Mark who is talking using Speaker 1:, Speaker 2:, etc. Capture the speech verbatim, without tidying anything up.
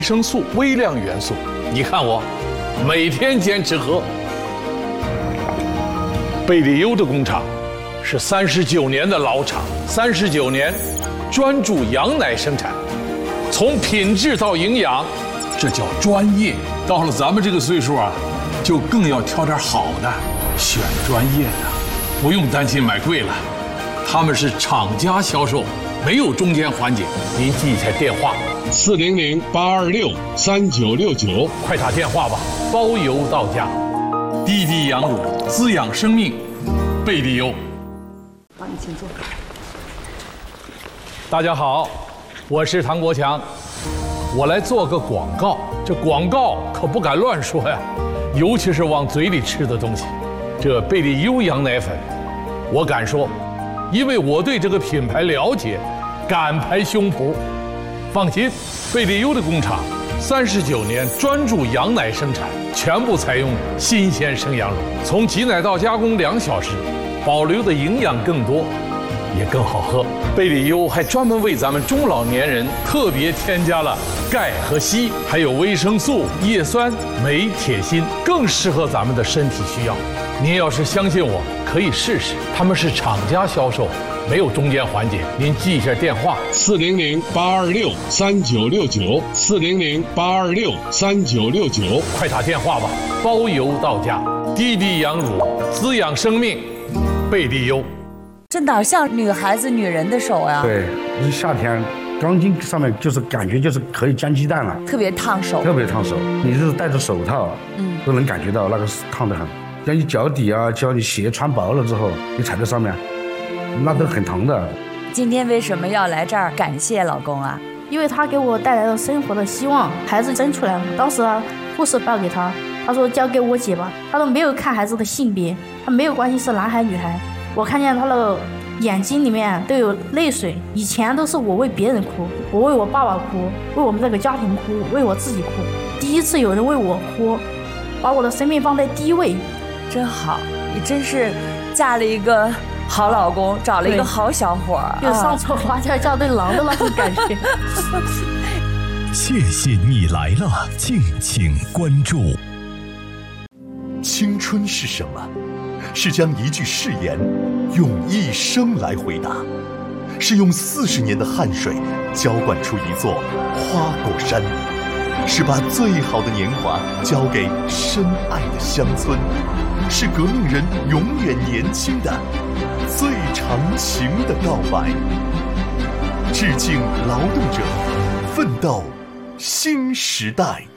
Speaker 1: 维生素、微量元素。你看我，每天坚持喝。贝利优的工厂是三十九年的老厂，三十九年专注羊奶生产，从品质到营养，这叫专业。到了咱们这个岁数啊，就更要挑点好的，选专业的，不用担心买贵了。他们是厂家销售，没有中间环节。您记一下电话：
Speaker 2: 四零零八二六三九六九，
Speaker 1: 快打电话吧，包邮到家。滴滴羊乳，滋养生命，贝利优。
Speaker 3: 好，你请坐。
Speaker 1: 大家好，我是唐国强，我来做个广告。这广告可不敢乱说呀，尤其是往嘴里吃的东西。这贝利优羊奶粉，我敢说，因为我对这个品牌了解，敢拍胸脯。放心，贝利优的工厂三十九年专注羊奶生产，全部采用新鲜生羊乳，从挤奶到加工两小时，保留的营养更多，也更好喝。贝利优还专门为咱们中老年人特别添加了钙和硒，还有维生素、叶酸、镁、铁、锌，更适合咱们的身体需要。您要是相信我，可以试试。他们是厂家销售，没有中间环节。您记一下电话：
Speaker 2: 四零零八二六三九六九，四零零八二六三九六九，
Speaker 1: 快打电话吧，包邮到家。滴滴羊乳，滋养生命，贝利优。
Speaker 3: 这哪像女孩子、女人的手呀？
Speaker 4: 对，你夏天钢筋上面就是感觉就是可以煎鸡蛋了，
Speaker 3: 特别烫手，
Speaker 4: 特别烫手。你是戴着手套，嗯，都能感觉到那个烫得很。像你脚底啊，叫你鞋穿薄了之后，你踩在上面，那都很疼的。
Speaker 3: 今天为什么要来这儿感谢老公啊？
Speaker 5: 因为他给我带来了生活的希望。孩子生出来了，当时啊，护士抱给他，他说交给我姐吧，他都没有看孩子的性别，他没有关心是男孩女孩。我看见他的眼睛里面都有泪水，以前都是我为别人哭，我为我爸爸哭，为我们这个家庭哭，为我自己哭。第一次有人为我哭，把我的生命放在第一位。
Speaker 3: 真好，你真是嫁了一个好老公，找了一个好小伙儿，
Speaker 5: 又上错花轿嫁对郎的那种感觉。
Speaker 6: 谢谢你来了，敬请关注。
Speaker 7: 青春是什么？是将一句誓言用一生来回答，是用四十年的汗水浇灌出一座花果山，是把最好的年华交给深爱的乡村，是革命人永远年轻的最长情的告白。致敬劳动者，奋斗新时代。